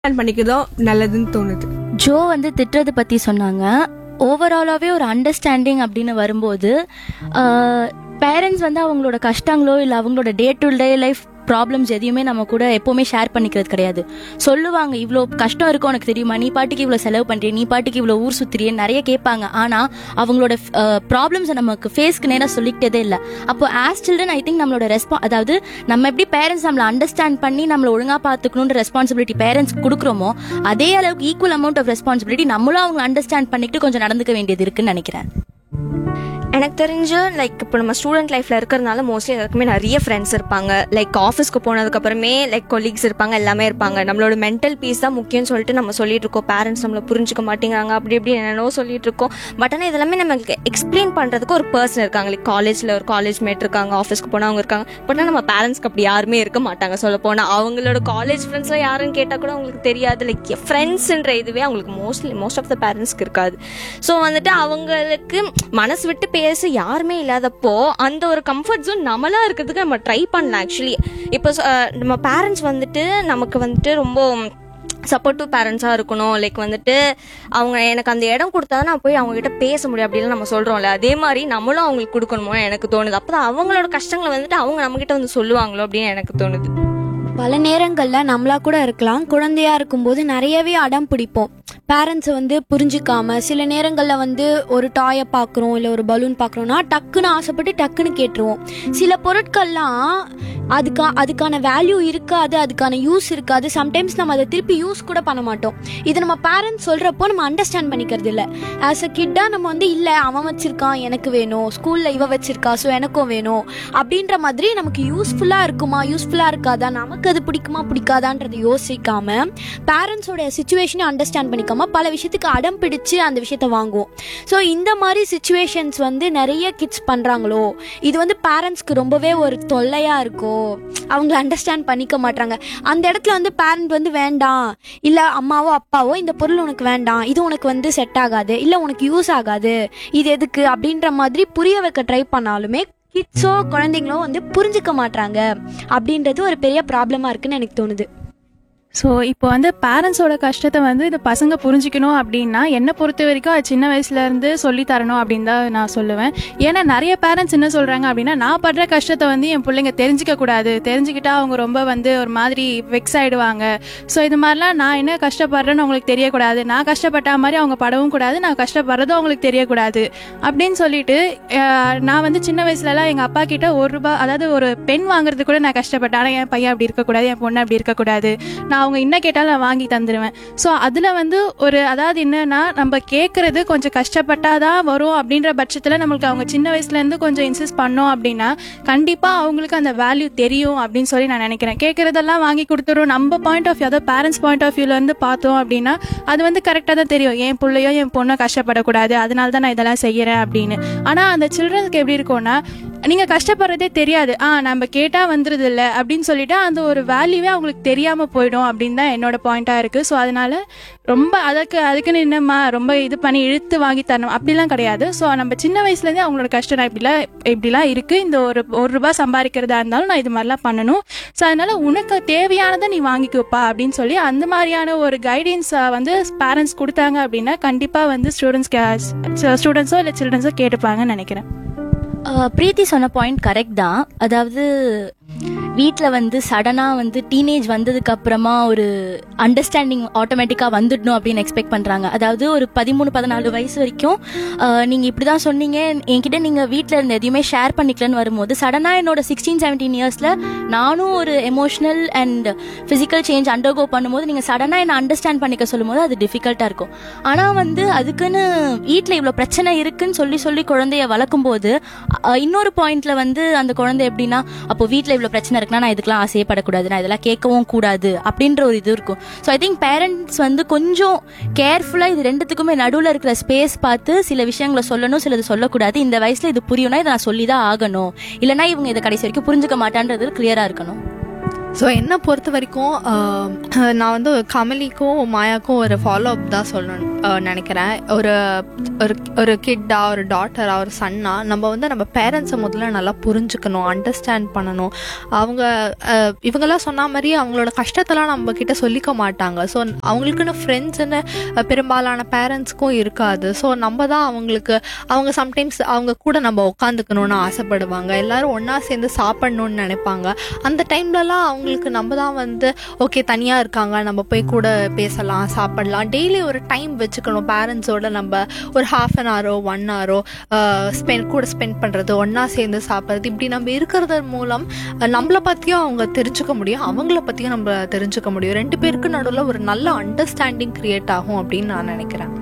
பண்ணிக்கிறதோ நல்லதுன்னு தோணுது. ஜோ வந்து திட்டுறது பற்றி சொன்னாங்க. ஓவராலாகவே ஒரு அண்டர்ஸ்டாண்டிங் அப்படின்னு வரும்போது பேரண்ட்ஸ் வந்து அவங்களோட கஷ்டங்களோ இல்லை அவங்களோட day to day life problems எதையுமே நம்ம கூட எப்போவுமே ஷேர் பண்ணிக்கிறது கிடையாது. சொல்லுவாங்க, இவ்வளோ கஷ்டம் இருக்கும் உனக்கு தெரியுமா, நீ பாட்டுக்கு இவ்வளோ செலவு பண்ணுறிய, நீ பாட்டுக்கு இவ்வளோ ஊர் சுற்றுறிய நிறைய கேட்பாங்க. ஆனால் அவங்களோட ப்ராப்ளம்ஸை நமக்கு ஃபேஸ்க்கு நேராக சொல்லிக்கிட்டதே இல்லை. அப்போ ஆஸ் சில்ட்ரன் ஐ திங்க் நம்மளோட அதாவது நம்ம எப்படி பேரண்ட்ஸ் நம்மளை அண்டர்ஸ்டாண்ட் பண்ணி நம்மளை ஒழுங்காக பார்த்துக்கணுன்ற ரெஸ்பான்சிபிலிட்டி பேரண்ட்ஸ் கொடுக்குறோமோ அதே அளவுக்கு ஈக்குவல் அமௌண்ட் ஆஃப் ரெஸ்பான்சிபிலிட்டி நம்மளும் அவங்க அண்டர்ஸ்டாண்ட் பண்ணிட்டு கொஞ்சம் நடந்துக்க வேண்டியது இருக்குன்னு நினைக்கிறேன். எனக்கு தெரிஞ்சு இப்போ நம்ம ஸ்டூடெண்ட் லைஃப்பில் இருக்கிறதுனால மோஸ்ட்லி எல்லாருக்குமே நிறைய ஃப்ரெண்ட்ஸ் இருப்பாங்க. ஆஃபீஸ்க்கு போனதுக்கப்புறமே கொலீக்ஸ் இருப்பாங்க, எல்லாமே இருப்பாங்க. நம்மளோட மென்டல் பீஸ் தான் முக்கியம்னு சொல்லிட்டு நம்ம சொல்லிட்டு இருக்கோம். பேரண்ட்ஸ் நம்மளை புரிஞ்சுக்க மாட்டேங்கிறாங்க, அப்படி இப்படி என்னென்னோ சொல்லிட்டு இருக்கோம். பட் ஆனால் இதெல்லாமே நமக்கு எக்ஸ்பிளைன் பண்ணுறதுக்கு ஒரு பர்சன் இருக்காங்க. காலேஜில் ஒரு காலேஜ் மேட் இருக்காங்க, ஆஃபீஸ்க்கு போனால் அவங்க இருக்காங்க. பட் ஆனால் நம்ம பேரண்ட்ஸ்க்கு அப்படி யாருமே இருக்க மாட்டாங்க. சொல்ல போனால் அவங்களோட காலேஜ் ஃப்ரெண்ட்ஸ்லாம் யாருன்னு கேட்டால் கூட அவங்களுக்கு தெரியாது. ஃப்ரெண்ட்ஸுன்ற இதுவே அவங்களுக்கு மோஸ்ட் ஆஃப் த பேரண்ட்ஸ்க்கு இருக்காது. ஸோ அவங்களுக்கு மனசு விட்டு பேச யாருமே இல்லாதப்போ அந்த ஒரு கம்ஃபர்ட் ஜோன் நம்மளா இருக்கிறதுக்கு நம்ம ட்ரை பண்ணலாம். ஆக்சுவலி இப்போ நம்ம பேரண்ட்ஸ் நமக்கு ரொம்ப சப்போர்ட்டிவ் பேரண்ட்ஸாக இருக்கணும். அவங்க எனக்கு அந்த இடம் கொடுத்தா நான் போய் அவங்க கிட்ட பேச முடியும் அப்படின்னு நம்ம சொல்கிறோம்ல, அதே மாதிரி நம்மளும் அவங்களுக்கு கொடுக்கணுமோ எனக்கு தோணுது. அப்போ தான் அவங்களோட கஷ்டங்களை அவங்க நம்மகிட்ட சொல்லுவாங்களோ அப்படின்னு எனக்கு தோணுது. பல நேரங்களில் நம்மளா கூட இருக்கலாம், குழந்தையா இருக்கும்போது நிறையவே அடம் பிடிப்போம். பேரண்ட்ஸை புரிஞ்சிக்காம சில நேரங்களில் ஒரு டாயை பார்க்குறோம் இல்லை ஒரு பலூன் பார்க்குறோன்னா டக்குன்னு ஆசைப்பட்டு டக்குன்னு கேட்டுருவோம். சில பொருட்கள்லாம் அதுக்கான வேல்யூ இருக்காது, அதுக்கான யூஸ் இருக்காது. சம்டைம்ஸ் நம்ம அதை திருப்பி யூஸ் கூட பண்ண மாட்டோம். இது நம்ம பேரண்ட்ஸ் சொல்கிறப்போ நம்ம அண்டர்ஸ்டாண்ட் பண்ணிக்கிறது இல்லை. ஆஸ் அ கிட்டாக நம்ம இல்லை அவன் வச்சிருக்கான் எனக்கு வேணும், ஸ்கூலில் இவ வச்சிருக்கா ஸோ எனக்கும் வேணும் அப்படின்ற மாதிரி நமக்கு யூஸ்ஃபுல்லாக இருக்குமா யூஸ்ஃபுல்லாக இருக்காதா, நமக்கு அது பிடிக்குமா பிடிக்காதான்றது யோசிக்காம பேரண்ட்ஸோட சிச்சுவேஷனை அண்டர்ஸ்டாண்ட் பண்ணிக்காம பல விஷயத்துக்கு அடம் பிடிச்சு அந்த விஷயத்த வாங்குவோம். ஸோ இந்த மாதிரி சிச்சுவேஷன்ஸ் நிறைய கிட்ஸ் பண்ணுறாங்களோ, இது பேரண்ட்ஸ்க்கு ரொம்பவே ஒரு தொல்லையாக இருக்கோ, அவங்க அண்டர்ஸ்டாண்ட் பண்ணிக்க மாட்டாங்க. அந்த இடத்துல பேரண்ட் வேண்டாம், இல்லை அம்மாவோ அப்பாவோ இந்த பொருள் உனக்கு வேண்டாம், இது உனக்கு செட் ஆகாது, இல்லை உனக்கு யூஸ் ஆகாது, இது எதுக்கு அப்படின்ற மாதிரி புரிய வைக்க ட்ரை பண்ணாலுமே கிட்ஸோ குழந்தைங்களோ புரிஞ்சுக்க மாட்டாங்க. அப்படின்றது ஒரு பெரிய ப்ராப்ளமாக இருக்குன்னு எனக்கு தோணுது. ஸோ இப்போ பேரண்ட்ஸோட கஷ்டத்தை இந்த பசங்க புரிஞ்சிக்கணும் அப்படின்னா என்னை பொறுத்த வரைக்கும் அது சின்ன வயசுலேருந்து சொல்லி தரணும் அப்படின்னு தான் நான் சொல்லுவேன். ஏன்னா நிறைய பேரண்ட்ஸ் என்ன சொல்கிறாங்க அப்படின்னா, நான் படுற கஷ்டத்தை என் பிள்ளைங்க தெரிஞ்சிக்கக்கூடாது, தெரிஞ்சுக்கிட்டா அவங்க ரொம்ப ஒரு மாதிரி வெக்ஸ் ஆகிடுவாங்க. ஸோ இது மாதிரிலாம் நான் என்ன கஷ்டப்படுறேன்னு அவங்களுக்கு தெரியக்கூடாது, நான் கஷ்டப்பட்ட மாதிரி அவங்க படவும் கூடாது, நான் கஷ்டப்படுறதும் அவங்களுக்கு தெரியக்கூடாது அப்படின்னு சொல்லிட்டு நான் சின்ன வயசுலலாம் எங்கள் அப்பா கிட்ட ₹1 அதாவது ஒரு பென் வாங்குறது கூட நான் கஷ்டப்பட்டேன். ஆனால் என் பையன் அப்படி இருக்கக்கூடாது, என் பொண்ணு அப்படி இருக்கக்கூடாது, நான் அவங்க என்ன கேட்டாலும் நான் வாங்கி தந்துடுவேன். ஸோ அதில் அதாவது என்னன்னா, நம்ம கேட்குறது கொஞ்சம் கஷ்டப்பட்டாதான் வரும் அப்படின்ற பட்சத்தில் நம்மளுக்கு அவங்க சின்ன வயசுலேருந்து கொஞ்சம் இன்சிஸ்ட் பண்ணோம் அப்படின்னா கண்டிப்பாக அவங்களுக்கு அந்த வேல்யூ தெரியும் அப்படின்னு சொல்லி நான் நினைக்கிறேன். கேட்குறதெல்லாம் வாங்கி கொடுத்துரும். நம்ம பாயிண்ட் ஆஃப் வியூ, அதாவது பேரண்ட்ஸ் பாயிண்ட் ஆஃப் வியூலேருந்து பார்த்தோம் அப்படின்னா அது கரெக்டாக தான் தெரியும், என் பிள்ளையோ என் பொண்ணோ கஷ்டப்படக்கூடாது, அதனால தான் நான் இதெல்லாம் செய்கிறேன் அப்படின்னு. ஆனால் அந்த சில்ட்ரன்ஸ்க்கு எப்படி இருக்கும்னா, நீங்கள் கஷ்டப்படுறதே தெரியாது, நம்ம கேட்டால் வந்துடுது இல்லை அப்படின்னு சொல்லிட்டு அந்த ஒரு வேல்யூவே அவங்களுக்கு தெரியாமல் போயிடும் அப்படின்னு தான் என்னோட பாயிண்ட்டாக இருக்குது. ஸோ அதனால் ரொம்ப அதுக்குன்னு என்னம்மா ரொம்ப இது பண்ணி இழுத்து வாங்கி தரணும் அப்படிலாம் கிடையாது. ஸோ நம்ம சின்ன வயசுலேருந்தே அவங்களோட கஷ்டம் நான் இப்படிலாம் இருக்குது, இந்த ₹1 சம்பாதிக்கிறதா இருந்தாலும் நான் இது மாதிரிலாம் பண்ணணும், ஸோ அதனால் உனக்கு தேவையானதை நீ வாங்கிக்கோப்பா அப்படின்னு சொல்லி அந்த மாதிரியான ஒரு கைடன்ஸ் பேரண்ட்ஸ் கொடுத்தாங்க அப்படின்னா கண்டிப்பாக ஸ்டூடெண்ட்ஸோ இல்லை சில்ட்ரன்ஸோ கேட்டுப்பாங்கன்னு நினைக்கிறேன். பிரீத்தி சொன்ன பாயிண்ட் கரெக்ட் தான். அதாவது வீட்டில் சடனாக டீனேஜ் வந்ததுக்கு அப்புறமா ஒரு அண்டர்ஸ்டாண்டிங் ஆட்டோமேட்டிக்காக வந்துடணும் அப்படின்னு எக்ஸ்பெக்ட் பண்ணுறாங்க. அதாவது ஒரு 13-14 வயசு வரைக்கும் நீங்கள் இப்படி தான் சொன்னீங்க, என்கிட்ட நீங்கள் வீட்டில் இருந்து எதையுமே ஷேர் பண்ணிக்கலன்னு வரும்போது சடனாக என்னோட 16-17 இயர்ஸில் நானும் ஒரு emotional and physical change undergo பண்ணும்போது நீங்கள் சடனாக என்னை அண்டர்ஸ்டாண்ட் பண்ணிக்க சொல்லும் போது அது டிஃபிகல்ட்டாக இருக்கும். ஆனால் அதுக்குன்னு வீட்டில் இவ்வளோ பிரச்சனை இருக்குன்னு சொல்லி குழந்தைய வளர்க்கும் போது இன்னொரு பாயிண்ட்ல அந்த குழந்தை எப்படின்னா, அப்போ வீட்டில் இவ்வளோ பிரச்சனை இருக்குன்னா நான் இதுக்கெல்லாம் ஆசையப்படக்கூடாது, நான் இதெல்லாம் கேட்கவும் கூடாது அப்படின்ற ஒரு இது இருக்கும். ஸோ ஐ திங்க் பேரண்ட்ஸ் கொஞ்சம் கேர்ஃபுல்லாக இது ரெண்டுத்துக்குமே நடுவில் இருக்கிற ஸ்பேஸ் பார்த்து சில விஷயங்களை சொல்லணும், சிலது சொல்லக்கூடாது. இந்த வயசில் இது புரியும்னா இதை நான் சொல்லி தான் ஆகணும், இல்லைனா இவங்க இதை கடைசி வரைக்கும் புரிஞ்சுக்க மாட்டான்றது கிளியராக இருக்கணும். ஸோ என்னை பொறுத்த வரைக்கும் நான் வந்து கமலிக்கும் மாயாக்கும் ஒரு ஃபாலோ அப் தான் சொல்லணும் நினைக்கிறேன். ஒரு ஒரு கிட்டா, ஒரு டாட்டரா, ஒரு சன்னா நம்ம வந்து நம்ம பேரண்ட்ஸை முதல்ல நல்லா புரிஞ்சுக்கணும், அண்டர்ஸ்டாண்ட் பண்ணணும். இவங்கெல்லாம் சொன்ன மாதிரி அவங்களோட கஷ்டத்தெல்லாம் நம்ம கிட்ட சொல்லிக்க மாட்டாங்க. ஸோ அவங்களுக்குன்னு ஃப்ரெண்ட்ஸ்ன்னு பெரும்பாலான பேரண்ட்ஸ்க்கும் இருக்காது. ஸோ நம்ம தான் அவங்க சம்டைம்ஸ் அவங்க கூட நம்ம உட்காந்துக்கணும்னு ஆசைப்படுவாங்க, எல்லாரும் ஒன்றா சேர்ந்து சாப்பிடணும்னு நினைப்பாங்க. அந்த டைம்லலாம் அவங்களுக்கு நம்ம தான் வந்து ஓகே தனியாக இருக்காங்க, நம்ம போய் கூட பேசலாம், சாப்பிடலாம், டெய்லி ஒரு டைம் வச்சுக்கணும் பேரண்ட்ஸோட. நம்ம ஒரு 1/2 hour 1 hour கூட ஸ்பெண்ட் பண்ணுறது, ஒன்றா சேர்ந்து சாப்பிட்றது, இப்படி நம்ம இருக்கிறது மூலம் நம்மளை பற்றியும் அவங்க தெரிஞ்சுக்க முடியும், அவங்கள பற்றியும் நம்ம தெரிஞ்சுக்க முடியும். 2 பேருக்கு நடுவில் ஒரு நல்ல அண்டர்ஸ்டாண்டிங் கிரியேட் ஆகும் அப்படின்னு நான் நினைக்கிறேன்.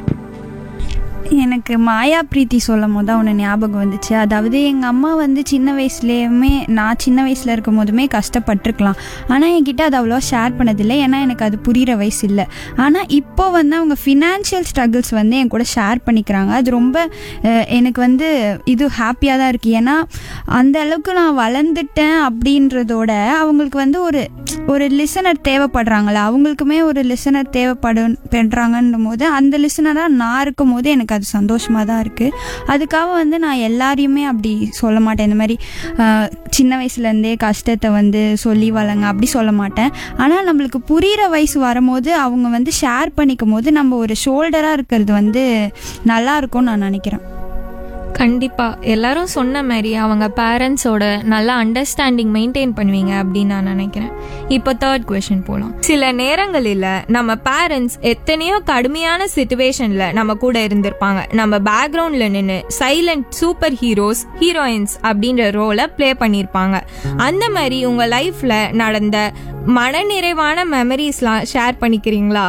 எனக்கு மாயா பிரீத்தி சொல்லும் போது தான் ஒன்று ஞாபகம் வந்துச்சு. அதாவது எங்கள் அம்மா வந்து சின்ன வயசுலேயுமே, நான் சின்ன வயசில் இருக்கும் போதுமே கஷ்டப்பட்டிருக்கலாம், ஆனால் என்கிட்ட அது அவ்வளோ ஷேர் பண்ணதில்லை, ஏன்னா எனக்கு அது புரிகிற வயசு இல்லை. ஆனால் இப்போ வந்து அவங்க ஃபினான்ஷியல் ஸ்ட்ரகிள்ஸ் வந்து என் கூட ஷேர் பண்ணிக்கிறாங்க. அது ரொம்ப எனக்கு வந்து இது ஹாப்பியாக தான் இருக்குது. ஏன்னா அந்த அளவுக்கு நான் வளர்ந்துட்டேன் அப்படின்றதோட அவங்களுக்கு வந்து ஒரு லிசனர் தேவைப்படுறாங்களா, அவங்களுக்குமே ஒரு லிசனர் தேவைப்படுறாங்கன்னும் போது அந்த லிசனராக நான் இருக்கும் போது எனக்கு அது சந்தோஷமாக தான் இருக்குது. அதுக்காக வந்து நான் எல்லாரையுமே அப்படி சொல்ல மாட்டேன், இந்த மாதிரி சின்ன வயசுலேருந்தே கஷ்டத்தை வந்து சொல்லி வளங்க அப்படி சொல்ல மாட்டேன். ஆனால் நம்மளுக்கு புரிகிற வயசு வரும்போது அவங்க வந்து ஷேர் பண்ணிக்கும் போது நம்ம ஒரு ஷோல்டராக இருக்கிறது வந்து நல்லா இருக்கும்னு நான் நினைக்கிறேன். கண்டிப்பாக எல்லாரும் சொன்ன மாதிரி அவங்க பேரண்ட்ஸோட நல்லா அண்டர்ஸ்டாண்டிங் மெயின்டைன் பண்ணுவீங்க அப்படின்னு நான் நினைக்கிறேன். இப்போ 3rd கொஸ்டின் போகலாம். சில நேரங்களில் நம்ம பேரண்ட்ஸ் எத்தனையோ கடுமையான சிச்சுவேஷனில் நம்ம கூட இருந்திருப்பாங்க, நம்ம பேக்ரவுண்டில் நின்று சைலண்ட் சூப்பர் ஹீரோஸ் ஹீரோயின்ஸ் அப்படின்ற ரோலை ப்ளே பண்ணியிருப்பாங்க. அந்த மாதிரி உங்கள் லைஃப்பில் நடந்த மனநிறைவான மெமரிஸ்லாம் ஷேர் பண்ணிக்கிறீங்களா?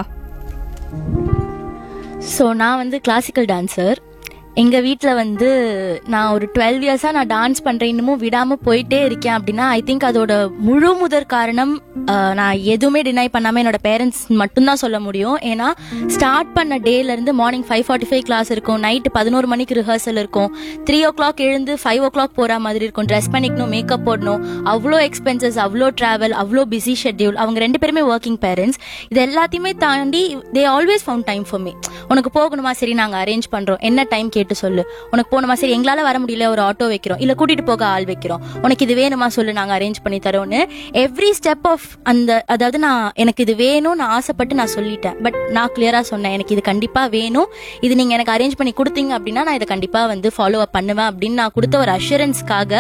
ஸோ நான் வந்து கிளாசிக்கல் டான்ஸர். எங்கள் வீட்டில் வந்து நான் ஒரு 12 இயர்ஸாக நான் டான்ஸ் பண்ணுறேன், இன்னமும் விடாமல் போயிட்டே இருக்கேன் அப்படின்னா ஐ திங்க் அதோட முழு முதற் காரணம் நான் எதுவுமே டினை பண்ணாமல் என்னோட பேரண்ட்ஸ் மட்டும்தான் சொல்ல முடியும். ஏன்னா ஸ்டார்ட் பண்ண டேலேருந்து மார்னிங் 5:45 கிளாஸ் இருக்கும், நைட்டு 11 மணிக்கு ரிஹர்சல் இருக்கும், 3 o'clock எழுந்து 5 o'clock போகிற மாதிரி இருக்கும், ட்ரெஸ் பண்ணிக்கணும், மேக்கப் போடணும், அவ்வளோ எக்ஸ்பென்சஸ், அவ்வளோ ட்ராவல், அவ்வளோ பிஸி ஷெட்யூல். அவங்க 2 பேருமே ஒர்க்கிங் பேரண்ட்ஸ். இது எல்லாத்தையுமே தாண்டி they always found time for me. உனக்கு போகணுமா, சரி நாங்கள் அரேஞ்ச் பண்ணுறோம், என்ன டைம் கேட்டு சொல்லு, உனக்கு போகணுமா, சரி எங்களால் வர முடியல ஒரு ஆட்டோ வைக்கிறோம், இல்லை கூட்டிகிட்டு போக ஆள் வைக்கிறோம், உனக்கு இது வேணுமா சொல்லு நாங்கள் அரேஞ்ச் பண்ணி தரோன்னு எவ்ரி ஸ்டெப் ஆஃப் அதாவது எனக்கு இது வேணும்னு ஆசைப்பட்டு நான் சொல்லிட்டேன். பட் நான் கிளியராக சொன்னேன், எனக்கு இது கண்டிப்பாக வேணும், இது நீங்கள் எனக்கு அரேஞ்ச் பண்ணி கொடுத்தீங்க அப்படின்னா நான் இதை கண்டிப்பாக வந்து ஃபாலோ அப் பண்ணுவேன் அப்படின்னு நான் கொடுத்த ஒரு அஷூரன்ஸ்க்காக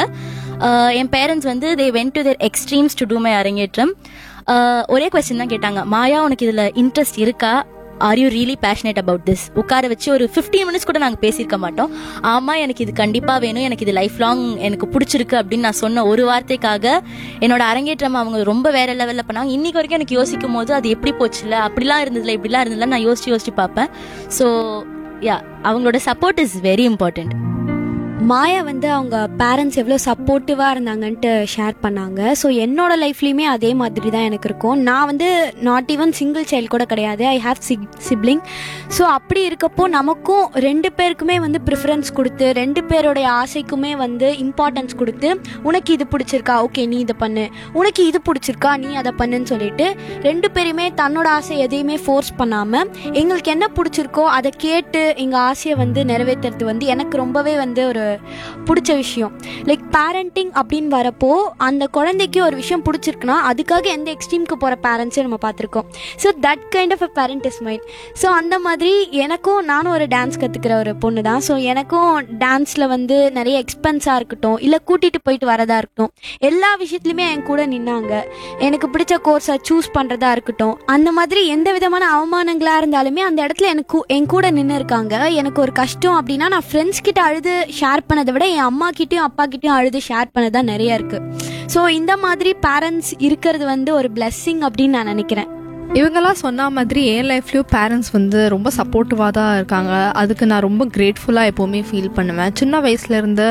என் பேரண்ட்ஸ் வந்து they went to their extremes to do my அரங்கேற்றம். ஒரே கொஸ்டின் தான் கேட்டாங்க, மாயா உனக்கு இதில் இன்ட்ரெஸ்ட் இருக்கா, are you really passionate about this? உட்கார வச்சு ஒரு 15 minutes கூட நாங்கள் பேசியிருக்க மாட்டோம். ஆமாம் எனக்கு இது கண்டிப்பாக வேணும், எனக்கு இது லைஃப் லாங் எனக்கு பிடிச்சிருக்கு அப்படின்னு நான் சொன்ன ஒரு வார்த்தைக்காக என்னோட அரங்கேற்றம் அவங்க ரொம்ப வேற லெவலில் பண்ணாங்க. இன்னைக்கு வரைக்கும் எனக்கு யோசிக்கும் போது அது எப்படி போச்சுல, அப்படிலாம் இருந்ததில்ல, இப்படிலாம் இருந்ததில்ல நான் யோசிச்சு பார்ப்பேன். ஸோ யா, அவங்களோட சப்போர்ட் இஸ் வெரி இம்பார்ட்டன்ட். மாயா வந்து அவங்க பேரண்ட்ஸ் எவ்வளோ சப்போர்ட்டிவாக இருந்தாங்கன்ட்டு ஷேர் பண்ணாங்க. ஸோ என்னோட லைஃப்லேயுமே அதே மாதிரி தான் எனக்கு இருக்கும். நான் வந்து நாட் ஈவன் சிங்கிள் சைல்டு கூட கிடையாது, ஐ ஹாவ் சிப்ளிங். ஸோ அப்படி இருக்கப்போ நமக்கும் 2 பேருக்குமே வந்து ப்ரிஃபரன்ஸ் கொடுத்து 2 பேருடைய ஆசைக்குமே வந்து இம்பார்ட்டன்ஸ் கொடுத்து, உனக்கு இது பிடிச்சிருக்கா ஓகே நீ இதை பண்ணு, உனக்கு இது பிடிச்சிருக்கா நீ அதை பண்ணுன்னு சொல்லிட்டு 2 பேருமே தன்னோட ஆசை எதையுமே ஃபோர்ஸ் பண்ணாமல் எங்களுக்கு என்ன பிடிச்சிருக்கோ அதை கேட்டு எங்கள் ஆசையை வந்து நிறைவேற்றுறது வந்து எனக்கு ரொம்பவே வந்து ஒரு பிடிச்ச விஷயம். லைக் பேரண்டிங் அப்படின்னு வரப்போ அந்த குழந்தைக்கு ஒரு விஷயம் பிடிச்சிருக்குன்னா அதுக்காக எந்த எக்ஸ்ட்ரீமுக்கு போகிற பேரண்ட்ஸையும் நம்ம பார்த்துருக்கோம். So that kind of a parent is mind. So அந்த மாதிரி நானும் ஒரு டான்ஸ் கற்றுக்கிற ஒரு பொண்ணு தான். ஸோ எனக்கும் டான்ஸில் வந்து நிறைய எக்ஸ்பென்ஸாக இருக்கட்டும், இல்லை கூட்டிகிட்டு போயிட்டு வரதா இருக்கட்டும், எல்லா விஷயத்துலையுமே என் கூட நின்னாங்க. எனக்கு பிடிச்ச கோர்ஸை சூஸ் பண்ணுறதா இருக்கட்டும், அந்த மாதிரி எந்த விதமான அவமானங்களாக இருந்தாலுமே அந்த இடத்துல என் கூட நின்று இருக்காங்க. எனக்கு ஒரு கஷ்டம் அப்படின்னா நான் ஃப்ரெண்ட்ஸ் கிட்ட அழுது ஷேர் பண்ணதை விட என் அம்மா கிட்டயும் அப்பா கிட்டயும் அழுது ஷேர் பண்ணதான் நிறைய இருக்கு. ஸோ இந்த மாதிரி பேரண்ட்ஸ் இருக்கிறது வந்து ஒரு பிளெஸ்ஸிங் அப்படின்னு நான் நினைக்கிறேன். இவங்கெல்லாம் சொன்ன மாதிரி என் லைஃப்லேயும் பேரண்ட்ஸ் வந்து ரொம்ப சப்போர்ட்டிவாக தான் இருக்காங்க. அதுக்கு நான் ரொம்ப கிரேட்ஃபுல்லாக எப்போவுமே ஃபீல் பண்ணுவேன். சின்ன வயசுலேருந்து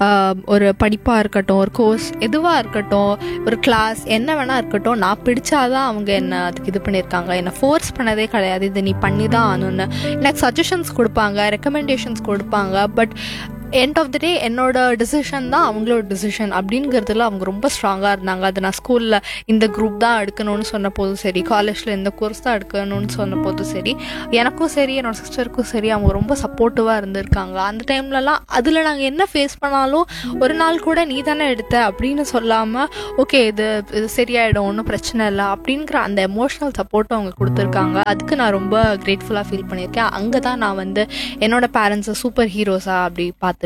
ஒரு படிப்பாக இருக்கட்டும், ஒரு கோர்ஸ் எதுவாக இருக்கட்டும், ஒரு கிளாஸ் என்ன வேணா இருக்கட்டும், நான் பிடிச்சாதான் அவங்க என்னை அதுக்கு இது பண்ணியிருக்காங்க. என்னை ஃபோர்ஸ் பண்ணதே கிடையாது, இது நீ பண்ணி தான் ஆகணுன்னு. எனக்கு சஜஷன்ஸ் கொடுப்பாங்க, ரெக்கமெண்டேஷன்ஸ் கொடுப்பாங்க. பட் எண்ட் ஆஃப் த டே என்னோட டிசிஷன் தான் அவங்களோட டிசிஷன் அப்படிங்கிறதுல அவங்க ரொம்ப ஸ்ட்ராங்காக இருந்தாங்க. அது நான் ஸ்கூலில் இந்த குரூப் தான் எடுக்கணும்னு சொன்ன போதும் சரி, காலேஜில் இந்த கோர்ஸ் தான் எடுக்கணும்னு சொன்ன போதும் சரி, எனக்கும் சரி என்னோட சிஸ்டருக்கும் சரி அவங்க ரொம்ப சப்போர்ட்டிவாக இருந்திருக்காங்க. அந்த டைம்லலாம் அதில் நாங்கள் என்ன ஃபேஸ் பண்ணாலும் ஒரு நாள் கூட நீ தானே எடுத்த அப்படின்னு சொல்லாமல் ஓகே இது சரியாயிடும் ஒன்றும் பிரச்சனை இல்லை அப்படிங்கிற அந்த எமோஷ்னல் சப்போர்ட்டும் அவங்க கொடுத்துருக்காங்க. அதுக்கு நான் ரொம்ப கிரேட்ஃபுல்லாக ஃபீல் பண்ணியிருக்கேன். அங்கே தான் நான் வந்து என்னோட பேரண்ட்ஸை சூப்பர் ஹீரோஸாக அப்படி பார்த்துருக்கேன்.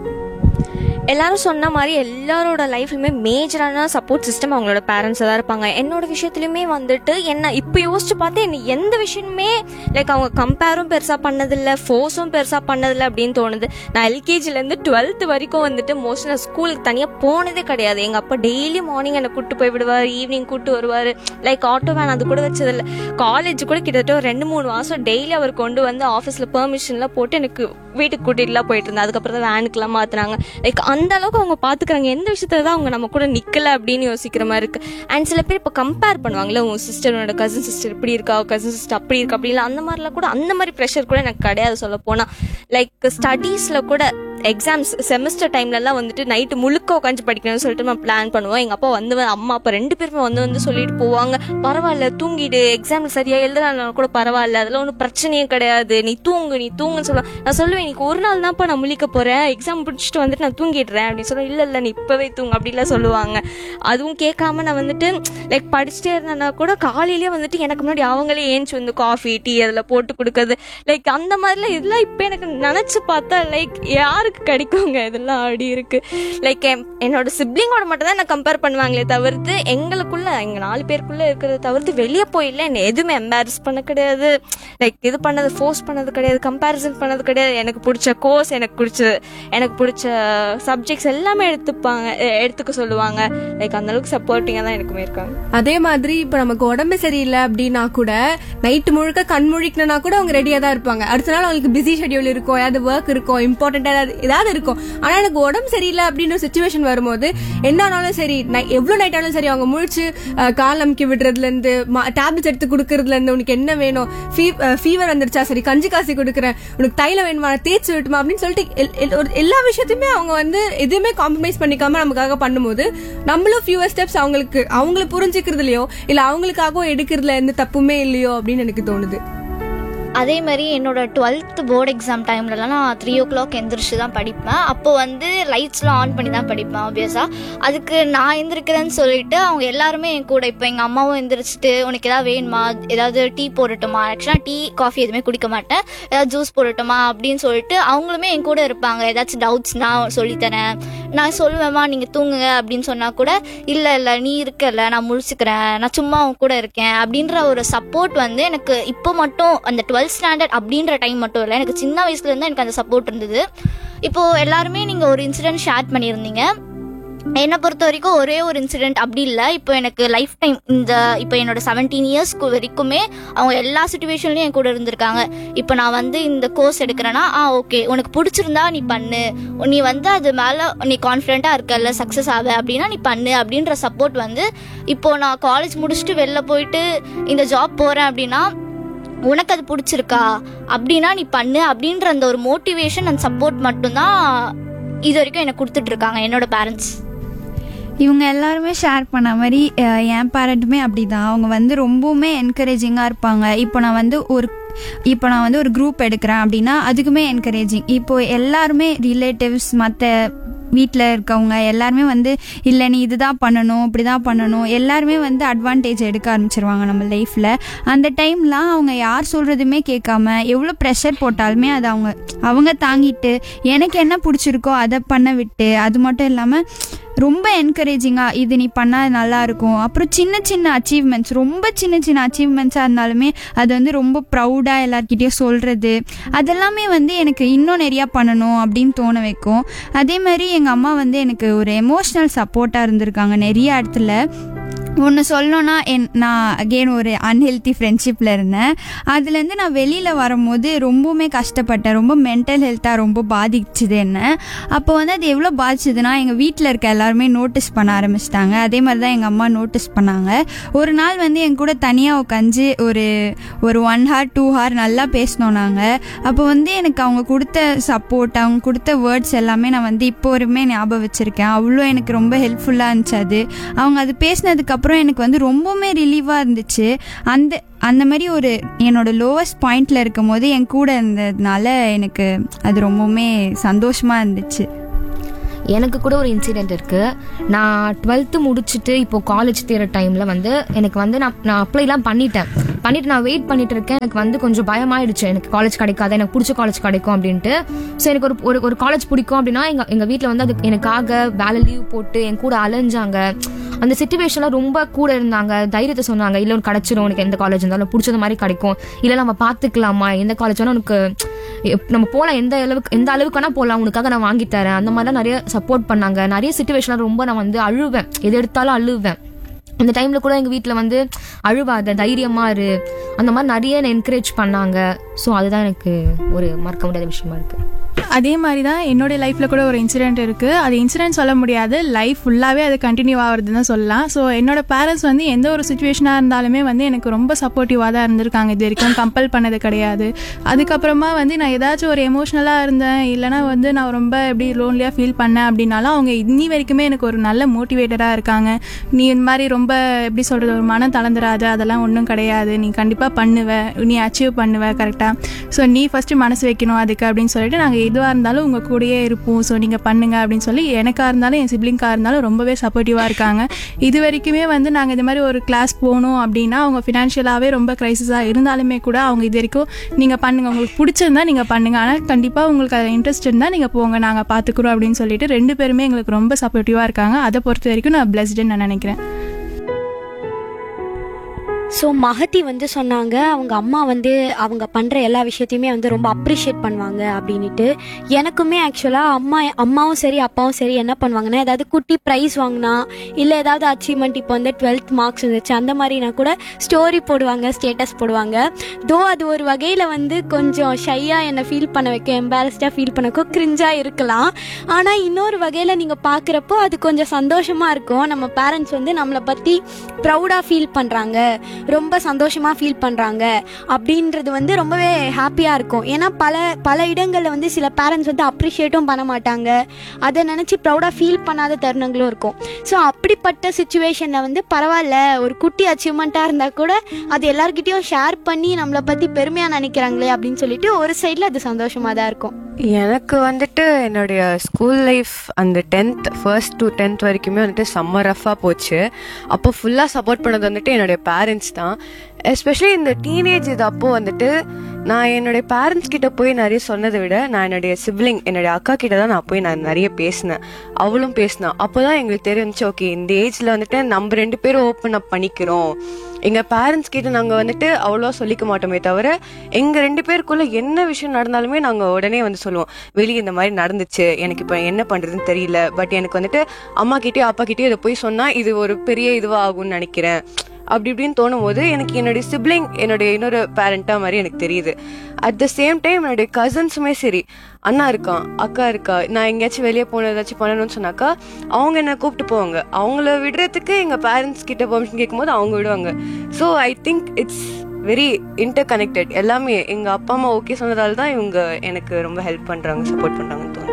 எல்லாரும் சொன்ன மாதிரி எல்லாரோட லைஃப்லையுமே மேஜரான சப்போர்ட் சிஸ்டம் அவங்களோட பேரண்ட்ஸாக தான் இருப்பாங்க. என்னோட விஷயத்துலையுமே வந்துட்டு என்ன இப்போ யோசிச்சு பார்த்து என்ன எந்த விஷயமுமே லைக் அவங்க கம்பேரும் பெருசாக பண்ணதில்லை, ஃபோர்ஸும் பெருசாக பண்ணதில்லை அப்படின்னு தோணுது. நான் எல்கேஜிலேருந்து 12th வரைக்கும் வந்துட்டு மோஸ்ட்லி நான் ஸ்கூலுக்கு தனியாக போனதே கிடையாது. எங்கள் அப்பா டெய்லி மார்னிங் என்னை கூப்பிட்டு போய் விடுவார், ஈவினிங் கூப்பிட்டு வருவார். லைக் ஆட்டோ வேன் அது கூட வச்சதில்லை. காலேஜ் கூட கிட்டத்தட்ட ஒரு 2-3 மாதம் டெய்லி அவர் கொண்டு வந்து ஆஃபீஸில் பெர்மிஷன்லாம் போட்டு எனக்கு வீட்டுக்கு கூட்டிகிட்டுலாம் போயிட்டு இருந்தேன். அதுக்கப்புறம் தான் வேனுக்குலாம் மாற்றுறாங்க. லைக் அந்த அளவுக்கு அவங்க பார்த்துக்கிறாங்க. எந்த விஷயத்துல தான் அவங்க நம்ம கூட நிற்கலை அப்படின்னு யோசிக்கிற மாதிரி இருக்கு. அண்ட் சில பேர் இப்போ கம்பேர் பண்ணுவாங்களே, உங்கள் சிஸ்டரோட கசின் சிஸ்டர் இப்படி இருக்கா, கசின் சிஸ்டர் அப்படி இருக்கா அப்படிலாம், அந்த மாதிரிலாம் கூட அந்த மாதிரி ப்ரெஷர் கூட எனக்கு கிடையாது சொல்ல போனால். லைக் ஸ்டடீஸில் கூட எக்ஸாம்ஸ் செமஸ்டர் டைம்லலாம் வந்துட்டு நைட்டு முழுக்க உட்காந்து படிக்கணும்னு சொல்லிட்டு நம்ம பிளான் பண்ணுவோம். எங்கள் அப்பா வந்து அம்மா அப்பா 2 பேருமே வந்து சொல்லிட்டு போவாங்க, பரவாயில்ல தூங்கிடு, எக்ஸாமில் சரியாக எழுதுனாலும் கூட பரவாயில்ல, அதெல்லாம் ஒன்றும் பிரச்சனையே கிடையாது, நீ தூங்குன்னு சொல்லுவேன். நான் சொல்லுவேன் இன்னைக்கு ஒரு நாள் தான்ப்பா நான் முழிக்க போகிறேன், எக்ஸாம் பிடிச்சிட்டு வந்துட்டு நான் தூங்கிடுறேன் அப்படின்னு சொல்லுவேன். இல்லை நீ இப்போவே தூங்கு அப்படிலாம் சொல்லுவாங்க. அதுவும் கேட்காம நான் வந்துட்டு லைக் படிச்சுட்டே இருந்தேன்னா கூட காலையிலேயே வந்துட்டு எனக்கு முன்னாடி அவங்களே ஏஞ்சி வந்து காஃபி டீ அதில் போட்டு கொடுக்குறது. லைக் அந்த மாதிரிலாம் இதெல்லாம் இப்போ எனக்கு நினச்சி பார்த்தா லைக் யாருக்கு கிடைக்குங்க இதெல்லாம் அப்படி இருக்கு. லைக் என்னோட சிப்ளிங்கோட மட்டும் தான் நான் கம்பேர் பண்ணுவாங்களே தவிர்த்து எங்களுக்குள்ள எங்கள் 4 பேருக்குள்ளே இருக்கிறத தவிர்த்து வெளியே போயிடல என்னை எதுவுமே எம்பாரஸ் பண்ண கிடையாது. லைக் இது பண்ணது ஃபோர்ஸ் பண்ணது கிடையாது, கம்பேரிசன் பண்ணது கிடையாது. எனக்கு பிடிச்ச கோர்ஸ், எனக்கு பிடிச்ச சப்ஜெக்ட்ஸ் எல்லாமே எடுத்துக்க சொல்லுவாங்க. லைக் அந்த அளவுக்கு சப்போர்ட்டிங்காக தான் எனக்குமே இருக்காங்க. அதே மாதிரி இப்போ நமக்கு உடம்பு சரியில்லை அப்படின்னா கூட நைட்டு முழுக்க கண் முழிக்கணும்னா கூட அவங்க ரெடியாக தான் இருப்பாங்க. அடுத்த நாள் அவங்களுக்கு பிஸி ஷெட்யூல் இருக்கும், ஏதாவது ஒர்க் இருக்கும், இம்பார்ட்டன்டாக ஏதாவது இருக்கும். ஆனால் எனக்கு உடம்பு சரியில்லை அப்படின்னு ஒரு சுச்சுவேஷன் வரும்போது என்ன ஆனாலும் சரி, எவ்வளோ நைட் ஆனாலும் சரி, அவங்க முழிச்சு கால் அமுக்கி விடுறதுலேருந்து டேப்லெட்ஸ் எடுத்து கொடுக்கறதுலேருந்து உனக்கு என்ன வேணும், ஃபீவர் வந்துருச்சா சரி கஞ்சி காசி கொடுக்குறேன், உனக்கு தைலம் வேணுமா தேய்ச்சி விட்டுமா அப்படின்னு சொல்லிட்டு எல்லா விஷயத்தையுமே அவங்க வந்து எதுவுமே காம்ப்ரமைஸ் பண்ணிக்காம நமக்காக பண்ணும்போது நம்மளும் ஃபியூவர் ஸ்டெப்ஸ் அவங்களை புரிஞ்சுக்கிறதுலையோ இல்லை அவங்களுக்காகவும் எடுக்கிறதுல எந்த தப்புமே இல்லையோ அப்படின்னு எனக்கு தோணுது. அதே மாதிரி என்னோட 12th போர்டு எக்ஸாம் டைம்லலாம் நான் 3 o'clock எந்திரிச்சு தான் படிப்பேன். அப்போ வந்து லைட்ஸ்லாம் ஆன் பண்ணி தான் படிப்பேன் ஆப்வியஸாக. அதுக்கு நான் எந்திரிக்கிறேன்னு சொல்லிட்டு அவங்க எல்லாருமே என் கூட, இப்போ எங்கள் அம்மாவும் எந்திரிச்சிட்டு உனக்கு ஏதாவது வேணுமா, ஏதாவது டீ போடட்டுமா, ஆக்சுவலாக டீ காஃபி எதுவுமே குடிக்க மாட்டேன், ஏதாவது ஜூஸ் போடட்டுமா அப்படின்னு சொல்லிட்டு அவங்களுமே என் கூட இருப்பாங்க. ஏதாச்சும் டவுட்ஸ் நான் சொல்லித்தரேன், நான் சொல்லுவேம்மா நீங்கள் தூங்குங்க அப்படின்னு சொன்னால் கூட இல்லை நீ இருக்கல நான் முழிச்சுக்கிறேன், நான் சும்மா அவங்க கூட இருக்கேன் அப்படின்ற ஒரு சப்போர்ட் வந்து எனக்கு இப்போ மட்டும் அந்த 12th ஸ்டாண்டர்ட் அப்படின்ற டைம் மட்டும் இல்லை, எனக்கு சின்ன வயசுலேருந்து எனக்கு அந்த சப்போர்ட் இருந்தது. இப்போது எல்லாருமே நீங்கள் ஒரு இன்சிடென்ட் ஷேர் பண்ணியிருந்தீங்க. என்னை பொறுத்த வரைக்கும் ஒரே ஒரு இன்சிடென்ட் அப்படி இல்லை, இப்போ எனக்கு லைஃப் டைம் இப்போ என்னோட 17 years வரைக்குமே அவங்க எல்லா சுச்சுவேஷன்லையும் என் கூட இருந்திருக்காங்க. இப்போ நான் வந்து இந்த கோர்ஸ் எடுக்கிறேன்னா ஓகே உனக்கு பிடிச்சிருந்தா நீ பண்ணு, நீ வந்து அது மேலே நீ கான்ஃபிடென்ட்டாக இருக்கல சக்ஸஸ் ஆக அப்படின்னா நீ பண்ணு அப்படின்ற சப்போர்ட் வந்து இப்போ நான் காலேஜ் முடிச்சுட்டு வெளில போயிட்டு இந்த ஜாப் போகிறேன் அப்படின்னா உனக்கு அது பிடிச்சிருக்கா அப்படின்னா நீ பண்ணு அப்படின்ற அந்த ஒரு மோட்டிவேஷன் அண்ட் சப்போர்ட் மட்டும்தான் இது வரைக்கும் எனக்கு கொடுத்துட்ருக்காங்க என்னோட பேரண்ட்ஸ். இவங்க எல்லாருமே ஷேர் பண்ண மாதிரி என் பேரண்ட்டுமே அப்படி தான். அவங்க வந்து ரொம்பவுமே என்கரேஜிங்காக இருப்பாங்க. இப்போ நான் வந்து ஒரு குரூப் எடுக்கிறேன் அப்படின்னா அதுக்குமே என்கரேஜிங். இப்போது எல்லாருமே ரிலேட்டிவ்ஸ் மற்ற வீட்டில் இருக்கவங்க எல்லாருமே வந்து இல்லை நீ இதுதான் பண்ணணும் இப்படி தான் பண்ணணும், எல்லாருமே வந்து அட்வான்டேஜ் எடுக்க ஆரம்பிச்சிருவாங்க நம்ம லைஃப்பில். அந்த டைம்லாம் அவங்க யார் சொல்கிறதுமே கேட்காம எவ்வளோ ப்ரெஷர் போட்டாலுமே அதை அவங்க தாங்கிட்டு எனக்கு என்ன பிடிச்சிருக்கோ அதை பண்ண விட்டு, அது மட்டும் இல்லாமல் ரொம்ப என்கரேஜிங்காக இது நீ பண்ணால் நல்லாயிருக்கும். அப்புறம் சின்ன சின்ன அச்சீவ்மெண்ட்ஸ், ரொம்ப சின்ன சின்ன அச்சீவ்மெண்ட்ஸாக இருந்தாலுமே அது வந்து ரொம்ப ப்ரௌடாக எல்லார்கிட்டையும் சொல்கிறது, அதெல்லாமே வந்து எனக்கு இன்னும் நிறையா பண்ணணும் அப்படின்னு தோண வைக்கும். அதே மாதிரி எங்கள் அம்மா வந்து எனக்கு ஒரு எமோஷ்னல் சப்போர்ட்டாக இருந்திருக்காங்க நிறைய இடத்துல. ஒன்று சொல்லணும்னா நான் அகெயின் ஒரு அன்ஹெல்த்தி ஃப்ரெண்ட்ஷிப்பில் இருந்தேன். அதுலேருந்து நான் வெளியில் வரும்போது ரொம்பவுமே கஷ்டப்பட்டேன். ரொம்ப மென்டல் ஹெல்த்தாக ரொம்ப பாதிச்சுது என்ன. அப்போ வந்து அது எவ்வளோ பாதிச்சதுன்னா எங்கள் வீட்டில் இருக்க எல்லாருமே நோட்டீஸ் பண்ண ஆரம்பிச்சிட்டாங்க. அதே மாதிரி தான் எங்கள் அம்மா நோட்டீஸ் பண்ணாங்க. ஒரு நாள் வந்து என் கூட தனியாக உட்காந்து ஒரு 1 hour 2 hour நல்லா பேசினோம் நாங்கள். அப்போ வந்து எனக்கு அவங்க கொடுத்த சப்போர்ட், அவங்க கொடுத்த வேர்ட்ஸ் எல்லாமே நான் வந்து இப்போ வரையுமே ஞாபகம் வச்சுருக்கேன். அவ்வளோ எனக்கு ரொம்ப ஹெல்ப்ஃபுல்லாக இருந்துச்சு. அவங்க அது பேசினதுக்கப்புறம் எனக்கு வந்து ரொம்பவுமே ரிலீவாக இருந்துச்சு. அந்த மாதிரி ஒரு என்னோட லோவஸ்ட் பாயிண்ட்ல இருக்கும் போது என் கூட இருந்ததுனால எனக்கு அது ரொம்பவுமே சந்தோஷமா இருந்துச்சு. எனக்கு கூட ஒரு இன்சிடெண்ட் இருக்குது. நான் 12th முடிச்சுட்டு இப்போது காலேஜ் தேர்ற டைமில் வந்து எனக்கு வந்து நான் அப்ளைலாம் பண்ணிட்டு நான் வெயிட் பண்ணிட்டு இருக்கேன். எனக்கு வந்து கொஞ்சம் பயமாயிடுச்சு, எனக்கு காலேஜ் கிடைக்காது, எனக்கு பிடிச்ச காலேஜ் கிடைக்கும் அப்படின்ட்டு. ஸோ எனக்கு ஒரு காலேஜ் பிடிக்கும் அப்படின்னா எங்கள் வீட்டில் வந்து அது எனக்காக வேலை லீவ் போட்டு என் கூட அலைஞ்சாங்க. அந்த சிச்சுவேஷனில் ரொம்ப கூட இருந்தாங்க, தைரியத்தை சொன்னாங்க. இல்லை உனக்கு கிடச்சிரும், உனக்கு எந்த காலேஜ் இருந்தாலும் பிடிச்சது மாதிரி கிடைக்கும், இல்லை நம்ம பார்த்துக்கலாமா, எந்த காலேஜ் வேணால் உனக்கு நம்ம போகலாம், எந்த அளவுக்கு வேணால் போகலாம், உனக்காக நான் வாங்கித்தரேன். அந்த மாதிரிலாம் நிறைய சப்போர்ட் பண்ணாங்க. நிறைய சிச்சுவேஷனில் ரொம்ப நான் வந்து அழுவேன், எது எடுத்தாலும் அழுவேன். அந்த டைமில் கூட எங்கள் வீட்டில் வந்து அழுவாத, தைரியமா இரு, அந்த மாதிரி நிறைய என்கரேஜ் பண்ணாங்க. ஸோ அதுதான் எனக்கு ஒரு மறக்க முடியாத விஷயமா இருக்குது. அதே மாதிரி தான் என்னுடைய லைஃப்பில் கூட ஒரு இன்சிடென்ட் இருக்குது. அது இன்சிடென்ட் சொல்ல முடியாது, லைஃப் ஃபுல்லாகவே அது கண்டினியூ ஆகுறதுன்னு தான் சொல்லலாம். ஸோ என்னோட பேரண்ட்ஸ் வந்து எந்த ஒரு சுச்சுவேஷனாக இருந்தாலுமே வந்து எனக்கு ரொம்ப சப்போர்ட்டிவாக தான் இருந்திருக்காங்க. இது வரைக்கும் கம்பல் பண்ணது கிடையாது. அதுக்கப்புறமா வந்து நான் ஏதாச்சும் ஒரு எமோஷ்னலாக இருந்தேன், இல்லைனா வந்து நான் ரொம்ப எப்படி லோன்லியாக ஃபீல் பண்ணேன் அப்படின்னாலும் அவங்க இன்னி வரைக்குமே எனக்கு ஒரு நல்ல மோட்டிவேட்டராக இருக்காங்க. நீ இந்த மாதிரி ரொம்ப எப்படி சொல்கிறது, ஒரு மனம் தளர்ந்துடாது, அதெல்லாம் ஒன்றும் கிடையாது, நீ கண்டிப்பாக பண்ணுவ, நீ அச்சீவ் பண்ணுவ கரெக்டாக. ஸோ நீ ஃபஸ்ட்டு மனசு வைக்கணும் அதுக்கு அப்படின்னு சொல்லிட்டு நாங்கள் எதுவாக இருந்தாலும் உங்கள் கூடயே இருப்போம், ஸோ நீங்கள் பண்ணுங்க அப்படின்னு சொல்லி எனக்காக இருந்தாலும் என் சிப்ளிங்காக இருந்தாலும் ரொம்பவே சப்போர்ட்டிவாக இருக்காங்க. இது வரைக்குமே வந்து நாங்கள் இது மாதிரி ஒரு கிளாஸ் போகணும் அப்படின்னா அவங்க ஃபினான்ஷியலாகவே ரொம்ப க்ரைசிஸாக இருந்தாலுமே கூட அவங்க இது வரைக்கும் நீங்கள் பண்ணுங்கள், உங்களுக்கு பிடிச்சிருந்தா நீங்கள் பண்ணுங்கள், ஆனால் கண்டிப்பாக உங்களுக்கு அது இன்ட்ரெஸ்ட் இருந்தால் நீங்கள் போங்க, நாங்கள் பார்த்துக்குறோம் அப்படின்னு சொல்லிட்டு 2 பேருமே எங்களுக்கு ரொம்ப சப்போர்ட்டிவாக இருக்காங்க. அதை பொறுத்த வரைக்கும் நான் பிளஸ்டுன்னு நான் நினைக்கிறேன். ஸோ மகதி வந்து சொன்னாங்க அவங்க அம்மா வந்து அவங்க பண்ணுற எல்லா விஷயத்தையுமே வந்து ரொம்ப அப்ரிஷியேட் பண்ணுவாங்க அப்படின்ட்டு. எனக்குமே ஆக்சுவலாக அம்மாவும் சரி அப்பாவும் சரி என்ன பண்ணுவாங்கன்னா, ஏதாவது குட்டி ப்ரைஸ் வாங்கினா இல்லை ஏதாவது அச்சீவ்மெண்ட், இப்போ வந்து 12th மார்க்ஸ் இருந்துச்சு அந்த மாதிரினா கூட ஸ்டோரி போடுவாங்க, ஸ்டேட்டஸ் போடுவாங்க. அது ஒரு வகையில் வந்து கொஞ்சம் ஷையாக என்னை ஃபீல் பண்ண வைக்க, எம்பாரஸ்டாக ஃபீல் பண்ணக்கோ, கிரிஞ்சாக இருக்கலாம். ஆனால் இன்னொரு வகையில் நீங்கள் பார்க்குறப்போ அது கொஞ்சம் சந்தோஷமாக இருக்கும். நம்ம பேரண்ட்ஸ் வந்து நம்மளை பற்றி ப்ரௌடாக ஃபீல் பண்ணுறாங்க, ரொம்ப சந்தோஷமாக ஃபீல் பண்ணுறாங்க அப்படின்றது வந்து ரொம்பவே ஹாப்பியாக இருக்கும். ஏன்னா பல இடங்களில் வந்து சில பேரண்ட்ஸ் வந்து அப்ரிஷியேட்டும் பண்ண மாட்டாங்க, அதை நினச்சி ப்ரௌடாக ஃபீல் பண்ணாத தருணங்களும் இருக்கும். ஸோ அப்படிப்பட்ட சுச்சுவேஷனில் வந்து பரவாயில்ல, ஒரு குட்டி அச்சீவ்மெண்ட்டாக இருந்தால் கூட அது எல்லாருக்கிட்டையும் ஷேர் பண்ணி நம்மளை பற்றி பெருமையாக நினைக்கிறாங்களே அப்படின்னு சொல்லிட்டு ஒரு சைடில் அது சந்தோஷமாக தான் இருக்கும். எனக்கு வந்துட்டு என்னுடைய ஸ்கூல் லைஃப் அந்த 1st to 10th வரைக்குமே வந்துட்டு செம்ம ரஃபாக போச்சு. அப்போ ஃபுல்லாக சப்போர்ட் பண்ணது வந்துட்டு என்னுடைய பேரண்ட்ஸ் தான். எஸ்பெஷலி இந்த டீனேஜ் இது அப்போது வந்துட்டு நான் என்னுடைய பேரண்ட்ஸ் கிட்ட போய் நிறைய சொன்னதை விட நான் என்னுடைய சிப்ளிங், என்னுடைய அக்கா கிட்ட தான் நான் நிறைய பேசினேன். அவளும் பேசினா. அப்போ தான் எங்களுக்கு தெரிஞ்சிச்சு, ஓகே இந்த ஏஜில் வந்துட்டு நம்ம 2 பேரும் ஓப்பன் அப் பண்ணிக்கிறோம். எங்கள் பேரண்ட்ஸ் கிட்ட நாங்கள் வந்துட்டு அவ்வளோ சொல்லிக்க மாட்டோமே தவிர எங்கள் 2 பேருக்குள்ளே என்ன விஷயம் நடந்தாலுமே நாங்கள் உடனே வந்து சொல்லுவோம், வெளியே இந்த மாதிரி நடந்துச்சு, எனக்கு இப்போ என்ன பண்ணுறதுன்னு தெரியல, பட் எனக்கு வந்துட்டு அம்மா கிட்டேயோ அப்பா கிட்டேயோ இதை போய் சொன்னால் இது ஒரு பெரிய இதுவாக ஆகும்னு நினைக்கிறேன் அப்படி இப்படின்னு தோணும் போது எனக்கு என்னுடைய சிப்ளிங் என்னுடைய இன்னொரு பேரண்ட்டாக மாதிரி எனக்கு தெரியுது. அட் த சேம் டைம் என்னுடைய கசின்ஸுமே சரி, அண்ணா இருக்கான், அக்கா இருக்கா, நான் எங்கேயாச்சும் வெளியே போன ஏதாச்சும் பண்ணணும்னு சொன்னாக்கா அவங்க என்னை கூப்பிட்டு போவாங்க. அவங்கள விடுறதுக்கு எங்கள் பேரண்ட்ஸ் கிட்ட பெர்மிஷன் கேட்கும்போது அவங்க விடுவாங்க. So I think it's very inter connected. எல்லாமே எங்கள் அப்பா அம்மா ஓகே சொன்னதால தான் இவங்க எனக்கு ரொம்ப ஹெல்ப் பண்ணுறாங்க, சப்போர்ட் பண்ணுறாங்கன்னு தோணுது.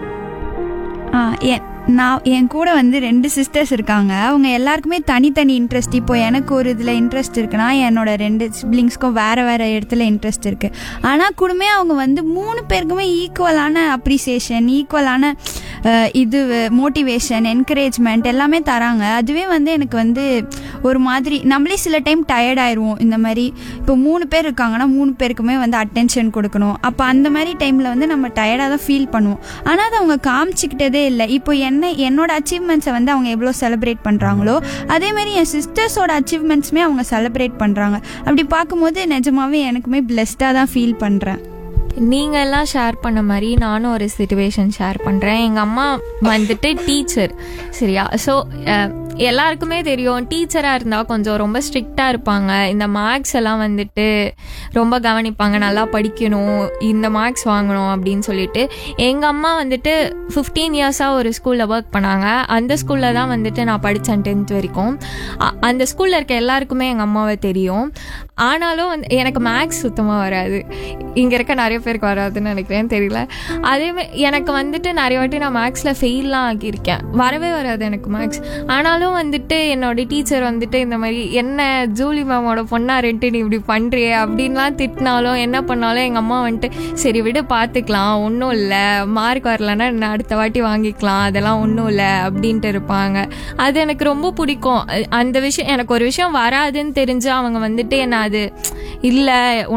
நான் என் கூட வந்து 2 சிஸ்டர்ஸ் இருக்காங்க. அவங்க எல்லாருக்குமே தனித்தனி இன்ட்ரெஸ்ட். இப்போ எனக்கு ஒரு இதில் இன்ட்ரெஸ்ட் இருக்குன்னா என்னோட 2 சிப்ளிங்ஸ்க்கும் வேறு இடத்துல இன்ட்ரெஸ்ட் இருக்குது. ஆனால் கூடமே அவங்க வந்து 3 பேருக்குமே ஈக்குவலான அப்ரிசியேஷன், ஈக்குவலான இது மோட்டிவேஷன், என்கரேஜ்மெண்ட் எல்லாமே தராங்க. அதுவே வந்து எனக்கு வந்து ஒரு மாதிரி நம்மளே சில டைம் டயர்ட் ஆயிடுவோம். இந்த மாதிரி இப்போ 3 பேர் இருக்காங்கன்னா 3 பேருக்குமே வந்து அட்டென்ஷன் கொடுக்கணும். அப்போ அந்த மாதிரி டைமில் வந்து நம்ம டயர்டாக தான் ஃபீல் பண்ணுவோம். ஆனால் அதை அவங்க காமிச்சிக்கிட்டதே இல்லை. இப்போ என்னோட அச்சீவ்மெண்ட்ஸை வந்து அவங்க எவ்வளோ செலிப்ரேட் பண்ணுறாங்களோ அதேமாதிரி என் சிஸ்டர்ஸோட அச்சீவ்மெண்ட்ஸுமே அவங்க செலிப்ரேட் பண்ணுறாங்க. அப்படி பார்க்கும்போது நிஜமாவே எனக்குமே பிளெஸ்டாக தான் ஃபீல் பண்ணுறேன். நீங்கள் எல்லாம் ஷேர் பண்ண மாதிரி நானும் ஒரு சிச்சுவேஷன் ஷேர் பண்ணுறேன். எங்கள் அம்மா வந்துட்டு டீச்சர், சரியா? ஸோ எல்லாருக்குமே தெரியும் டீச்சராக இருந்தால் கொஞ்சம் ரொம்ப ஸ்ட்ரிக்டாக இருப்பாங்க. இந்த மார்க்ஸ் எல்லாம் வந்துட்டு ரொம்ப கவனிப்பாங்க, நல்லா படிக்கணும், இந்த மார்க்ஸ் வாங்கணும் அப்படின்னு சொல்லிட்டு. எங்கள் அம்மா வந்துட்டு 15 இயர்ஸாக ஒரு ஸ்கூலில் ஒர்க் பண்ணாங்க. அந்த ஸ்கூலில் தான் வந்துட்டு நான் படித்தேன் 10th வரைக்கும். அந்த ஸ்கூலில் இருக்க எல்லாருக்குமே எங்கள் அம்மாவை தெரியும். ஆனாலும் எனக்கு மேக்ஸ் சுத்தமாக வராது. இங்கே இருக்க நிறைய பேருக்கு வராதுன்னு நினைக்கிறேன், தெரியல. அதேமாதிரி எனக்கு வந்துட்டு நிறைய வாட்டி நான் மேக்ஸில் ஃபெயிலாம் ஆகியிருக்கேன், வரவே வராது எனக்கு மேக்ஸ். ஆனாலும் வந்துட்டு என்னோட டீச்சர் வந்துட்டு இந்த மாதிரி என்ன ஜூலி மேமோட பொண்ணா ரெண்டு நீ இப்படி பண்ணுறியே அப்படின்லாம் திட்டினாலும் என்ன பண்ணாலும் எங்கள் அம்மா வந்துட்டு சரி விடு பார்த்துக்கலாம், ஒன்றும் இல்லை, மார்க் வரலன்னா நான் அடுத்த வாட்டி வாங்கிக்கலாம், அதெல்லாம் ஒன்றும் இல்லை அப்படின்ட்டு இருப்பாங்க. அது எனக்கு ரொம்ப பிடிக்கும். அந்த விஷயம் எனக்கு ஒரு விஷயம் வராதுன்னு தெரிஞ்சு அவங்க வந்துட்டு என்ன அது இல்லை